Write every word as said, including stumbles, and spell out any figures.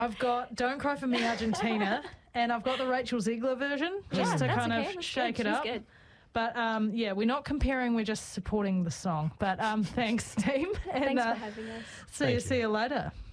I've got Don't Cry For Me Argentina, and I've got the Rachel Ziegler version just Yeah, to that's kind okay. of That's shake good. it She's up. good. But um, yeah, we're not comparing, we're just supporting the song. But um, thanks, team. And, Thanks uh, for having us. See Thank you, you. see you later.